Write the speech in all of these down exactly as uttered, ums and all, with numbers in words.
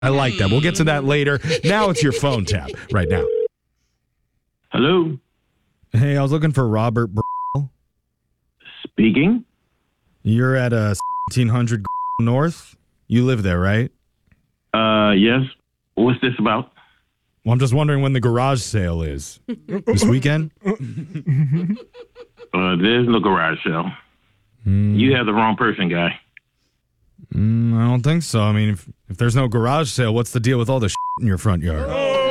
I like that. We'll get to that later. Now it's your phone tap right now. Hello. Hey, I was looking for Robert. Speaking. You're at uh, seventeen hundred North. You live there, right? Uh, yes. What's this about? Well, I'm just wondering when the garage sale is. This weekend? Uh, there's no garage sale. Mm. You have the wrong person, guy. Mm, I don't think so. I mean, if, if there's no garage sale, what's the deal with all the shit in your front yard?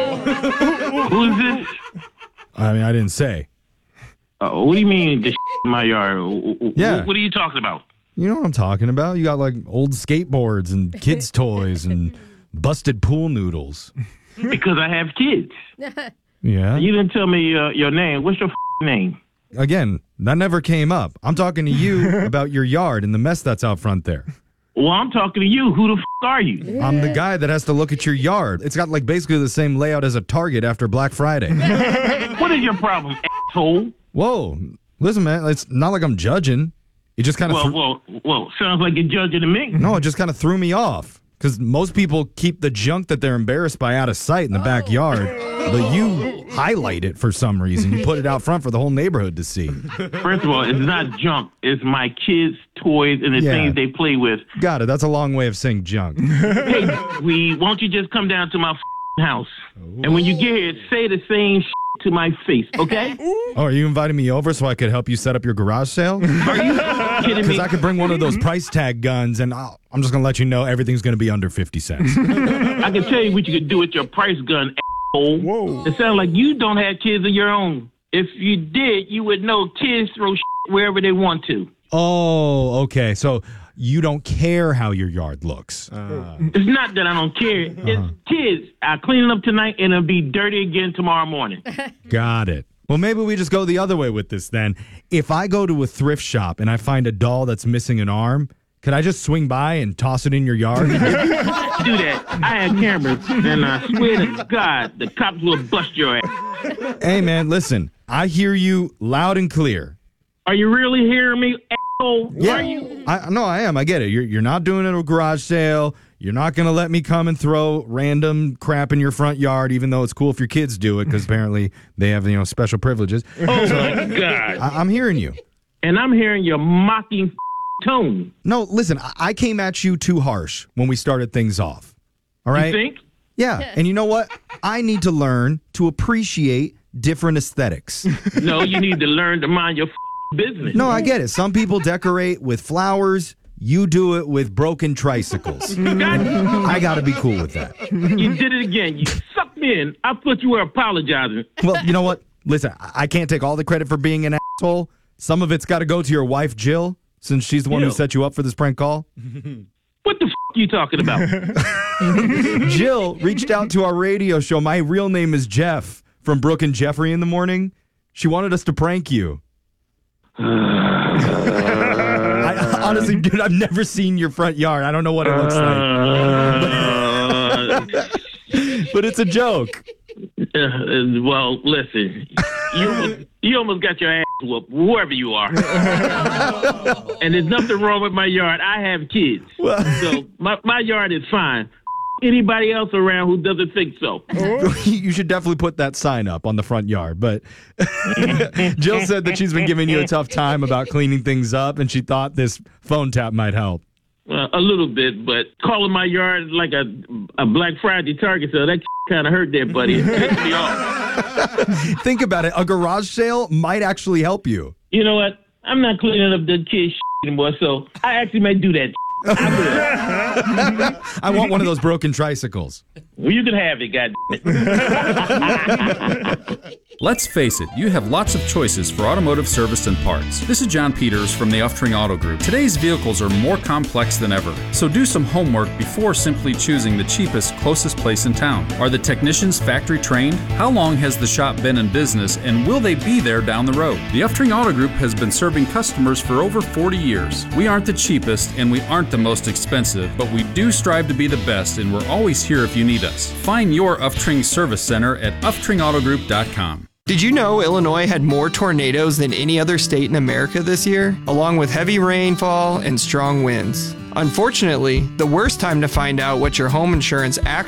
Who's this? I mean, I didn't say. Uh, what do you mean, the shit in my yard? Yeah. What are you talking about? You know what I'm talking about. You got, like, old skateboards and kids' toys and busted pool noodles. Because I have kids. Yeah. You didn't tell me uh, your name. What's your f- name? Again, that never came up. I'm talking to you about your yard and the mess that's out front there. Well, I'm talking to you. Who the f*** are you? I'm the guy that has to look at your yard. It's got, like, basically the same layout as a Target after Black Friday. What is your problem, asshole? Whoa. Listen, man, it's not like I'm judging. It just kind of... Well, th- well, well, sounds like you're judging to me. No, it just kind of threw me off. Because most people keep the junk that they're embarrassed by out of sight in the oh. backyard. But you highlight it for some reason. You put it out front for the whole neighborhood to see. First of all, it's not junk. It's my kids' toys and the yeah. things they play with. Got it. That's a long way of saying junk. Hey, we won't you just come down to my house? Ooh. And when you get here, say the same shit to my face, okay? Oh, are you inviting me over so I could help you set up your garage sale? Are you kidding me? Because I could bring one of those price tag guns, and I'll, I'm just going to let you know everything's going to be under fifty cents. I can tell you what you could do with your price gun, asshole. Whoa. It sounds like you don't have kids of your own. If you did, you would know kids throw shit wherever they want to. Oh, okay. So you don't care how your yard looks. Uh. It's not that I don't care. Uh-huh. It's kids. I'll clean it up tonight, and it'll be dirty again tomorrow morning. Got it. Well, maybe we just go the other way with this then. If I go to a thrift shop and I find a doll that's missing an arm, could I just swing by and toss it in your yard? Do that. I had cameras, and I swear to God, the cops will bust your ass. Hey, man, listen. I hear you loud and clear. Are you really hearing me, asshole? Yeah. Are you? I, no, I am. I get it. You're, you're not doing it at a garage sale. You're not going to let me come and throw random crap in your front yard, even though it's cool if your kids do it, because apparently they have, you know, special privileges. Oh, so, my God. I, I'm hearing you. And I'm hearing your mocking tone. No, listen, I, I came at you too harsh when we started things off. All right? You think? Yeah. And you know what? I need to learn to appreciate different aesthetics. No, you need to learn to mind your business. No, I get it. Some people decorate with flowers. You do it with broken tricycles. I got to be cool with that. You did it again. You sucked me in. I thought you were apologizing. Well, you know what? Listen, I can't take all the credit for being an asshole. Some of it's got to go to your wife, Jill, since she's the one Jill. who set you up for this prank call. What the f*** are you talking about? Jill reached out to our radio show. My real name is Jeff from Brooke and Jeffrey in the Morning. She wanted us to prank you. I, honestly, dude, I've never seen your front yard. I don't know what it looks like. But it's a joke. Uh, well, listen, you almost, you almost got your ass whooped, whoever you are. And there's nothing wrong with my yard. I have kids. Well, so my, my yard is fine. Anybody else around who doesn't think so? You should definitely put that sign up on the front yard. But Jill said that she's been giving you a tough time about cleaning things up, and she thought this phone tap might help. Uh, a little bit, but calling my yard like a a Black Friday Target sale, that kind of hurt there, buddy. It pissed me off. Think about it. A garage sale might actually help you. You know what? I'm not cleaning up the kids' anymore, so I actually may do that. I want one of those broken tricycles. Well, you can have it, goddammit. Let's face it, you have lots of choices for automotive service and parts. This is John Peters from the Uftring Auto Group. Today's vehicles are more complex than ever, so do some homework before simply choosing the cheapest, closest place in town. Are the technicians factory trained? How long has the shop been in business, and will they be there down the road? The Uftring Auto Group has been serving customers for over forty years. We aren't the cheapest, and we aren't the most expensive, but we do strive to be the best, and we're always here if you need us. Find your Uftring Service Center at uftring auto group dot com. Did you know Illinois had more tornadoes than any other state in America this year, along with heavy rainfall and strong winds? Unfortunately, the worst time to find out what your home insurance actually